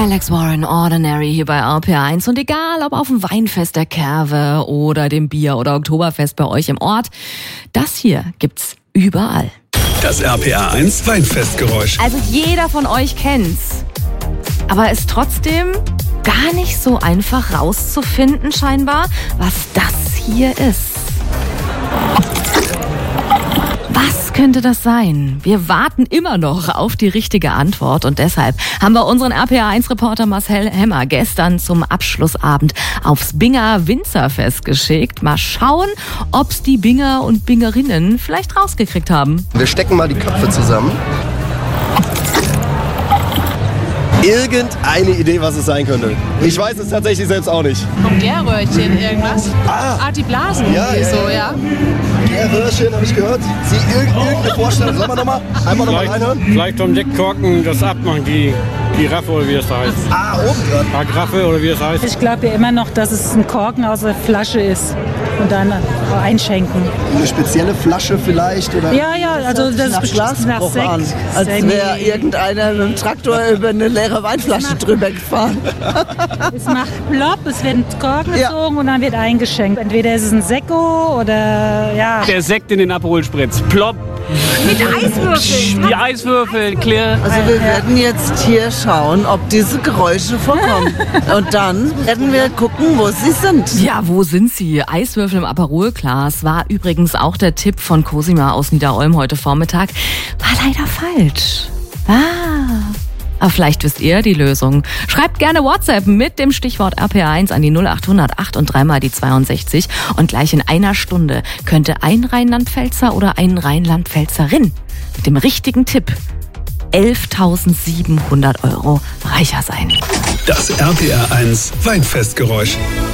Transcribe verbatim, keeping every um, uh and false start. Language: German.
Alex Warren, Ordinary hier bei R P R eins. Und egal, ob auf dem Weinfest der Kerwe oder dem Bier- oder Oktoberfest bei euch im Ort, das hier gibt's überall. Das R P R eins Weinfestgeräusch. Also jeder von euch kennt's. Aber ist trotzdem gar nicht so einfach rauszufinden scheinbar, was das hier ist. Was könnte das sein? Wir warten immer noch auf die richtige Antwort und deshalb haben wir unseren R P R eins Reporter Marcel Hemmer gestern zum Abschlussabend aufs Binger Winzerfest geschickt. Mal schauen, ob's die Binger und Bingerinnen vielleicht rausgekriegt haben. Wir stecken mal die Köpfe zusammen. Irgendeine Idee, was es sein könnte. Ich weiß es tatsächlich selbst auch nicht. Vom Gärröhrchen irgendwas? Ah. Ah, die Blasen. Ja, ja, so, ja. ja. Gärröhrchen, habe ich gehört. Sie irg- irgendeine Vorstellung. Sollen wir nochmal? Einmal nochmal reinhören? Vielleicht vom Deckkorken das abmachen, die Giraffe oder wie es da heißt. Ah, oben dran. Agraffe oder wie es heißt. Ich glaube ja immer noch, dass es ein Korken aus der Flasche ist und dann einschenken. Eine spezielle Flasche vielleicht? Oder? Ja, ja, also das ist bestimmt nach Sekt. An, als wäre irgendeiner mit dem Traktor über eine leere Weinflasche drüber gefahren. Es macht plopp, es wird ein Korken Ja. gezogen und dann wird eingeschenkt. Entweder ist es ein Sekko oder ja. Der Sekt in den Aperol Spritz. Plopp. Mit Eiswürfeln. Die Eiswürfel, klar. Also wir werden jetzt hier schauen, ob diese Geräusche vorkommen. Und dann werden wir gucken, wo sie sind. Ja, wo sind sie? Eiswürfel im Aperolglas war übrigens auch der Tipp von Cosima aus Niederolm heute Vormittag. War leider falsch. Ah. Aber vielleicht wisst ihr die Lösung. Schreibt gerne WhatsApp mit dem Stichwort R P R eins an die null acht hundert acht und dreimal die zweiundsechzig. Und gleich in einer Stunde könnte ein Rheinland-Pfälzer oder eine Rheinland-Pfälzerin mit dem richtigen Tipp elftausendsiebenhundert Euro reicher sein. Das R P R eins Weinfestgeräusch.